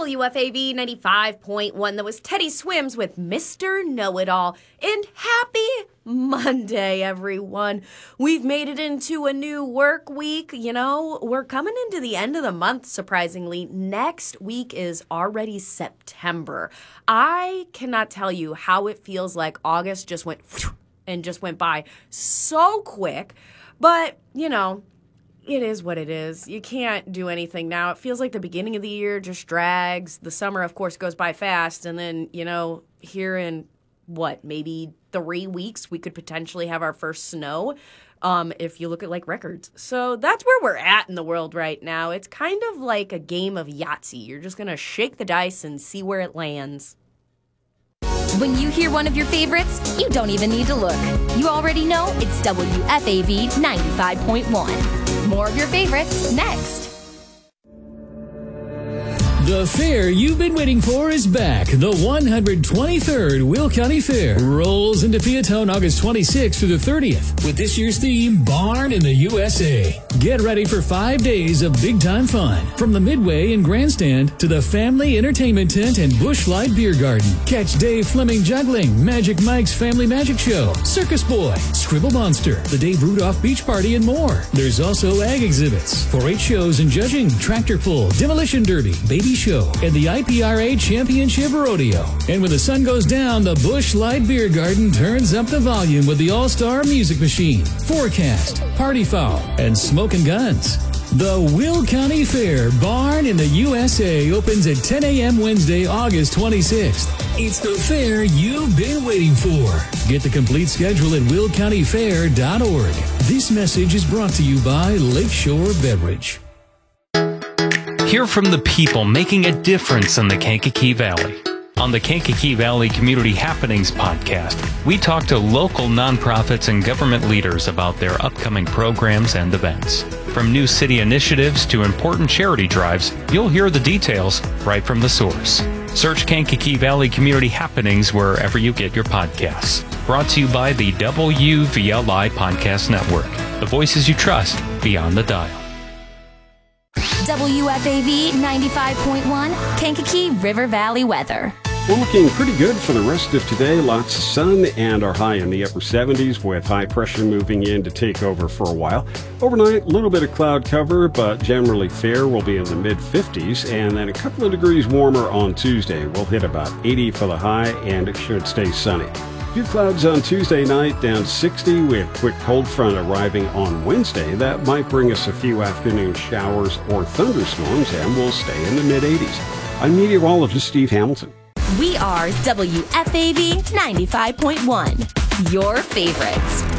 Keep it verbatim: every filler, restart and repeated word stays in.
W F A V ninety-five point one. That was Teddy Swims with Mister Know-It-All. And happy Monday, everyone. We've made it into a new work week. You know, we're coming into the end of the month, surprisingly. Next week is already September. I cannot tell you how it feels like August just went and just went by so quick. But, you know, it is what it is. You can't do anything now. It feels like the beginning of the year just drags. The summer, of course, goes by fast. And then, you know, here in, what, maybe three weeks, we could potentially have our first snow um, if you look at, like, records. So that's where we're at in the world right now. It's kind of like a game of Yahtzee. You're just going to shake the dice and see where it lands. When you hear one of your favorites, you don't even need to look. You already know it's W F A V ninety-five point one. More of your favorites next. The fair you've been waiting for is back. The one hundred twenty-third Will County Fair rolls into Peatone August twenty-sixth through the thirtieth with this year's theme, Barn in the U S A. Get ready for five days of big-time fun. From the Midway and Grandstand to the Family Entertainment Tent and Busch Light Beer Garden. Catch Dave Fleming juggling, Magic Mike's Family Magic Show, Circus Boy, Scribble Monster, the Dave Rudolph Beach Party, and more. There's also ag exhibits, four H shows and judging, tractor pull, demolition derby, baby show, and the I P R A Championship Rodeo. And when the sun goes down, the Busch Light Beer Garden turns up the volume with the All-Star Music Machine, Forecast, Party Foul, and Smoke and Guns. The Will County Fair Barn in the U S A opens at ten a.m. Wednesday, August twenty-sixth. It's the fair you've been waiting for. Get the complete schedule at will county fair dot org. This message is brought to you by Lakeshore Beverage. Hear from the people making a difference in the Kankakee Valley. On the Kankakee Valley Community Happenings podcast, we talk to local nonprofits and government leaders about their upcoming programs and events. From new city initiatives to important charity drives, you'll hear the details right from the source. Search Kankakee Valley Community Happenings wherever you get your podcasts. Brought to you by the W V L I Podcast Network. The voices you trust beyond the dial. W F A V ninety-five point one, Kankakee River Valley weather. We're looking pretty good for the rest of today. Lots of sun and our high in the upper seventies with high pressure moving in to take over for a while. Overnight, a little bit of cloud cover, but generally fair. We'll be in the mid fifties, and then a couple of degrees warmer on Tuesday. We'll hit about eighty for the high, and it should stay sunny. A few clouds on Tuesday night, down sixty with quick cold front arriving on Wednesday. That might bring us a few afternoon showers or thunderstorms, and we'll stay in the mid eighties. I'm meteorologist Steve Hamilton. We are W F A V ninety-five point one, your favorites.